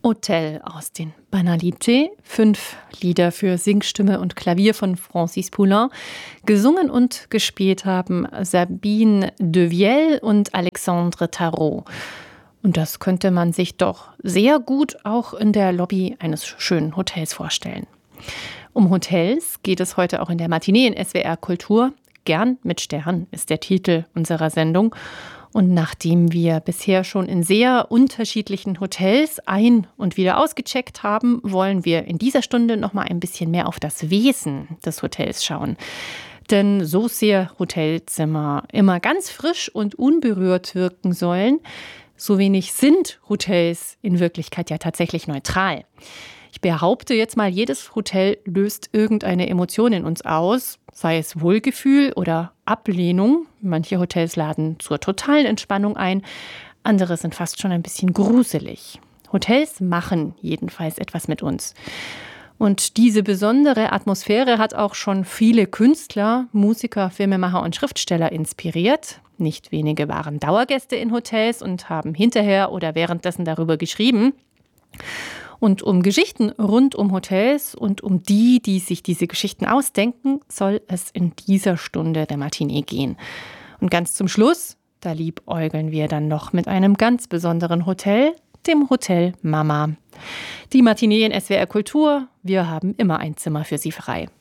Hotel aus den Banalités, 5 Lieder für Singstimme und Klavier von Francis Poulenc. Gesungen und gespielt haben Sabine Devielle und Alexandre Tarot. Und das könnte man sich doch sehr gut auch in der Lobby eines schönen Hotels vorstellen. Um Hotels geht es heute auch in der Matinee in SWR Kultur. Gern mit Stern ist der Titel unserer Sendung. Und nachdem wir bisher schon in sehr unterschiedlichen Hotels ein- und wieder ausgecheckt haben, wollen wir in dieser Stunde noch mal ein bisschen mehr auf das Wesen des Hotels schauen. Denn so sehr Hotelzimmer immer ganz frisch und unberührt wirken sollen, so wenig sind Hotels in Wirklichkeit ja tatsächlich neutral. Ich behaupte jetzt mal, jedes Hotel löst irgendeine Emotion in uns aus, sei es Wohlgefühl oder Ablehnung. Manche Hotels laden zur totalen Entspannung ein, andere sind fast schon ein bisschen gruselig. Hotels machen jedenfalls etwas mit uns. Und diese besondere Atmosphäre hat auch schon viele Künstler, Musiker, Filmemacher und Schriftsteller inspiriert. Nicht wenige waren Dauergäste in Hotels und haben hinterher oder währenddessen darüber geschrieben. Und um Geschichten rund um Hotels und um die sich diese Geschichten ausdenken, soll es in dieser Stunde der Matinee gehen. Und ganz zum Schluss, da liebäugeln wir dann noch mit einem ganz besonderen Hotel, dem Hotel Mama. Die Matinee in SWR Kultur, wir haben immer ein Zimmer für Sie frei.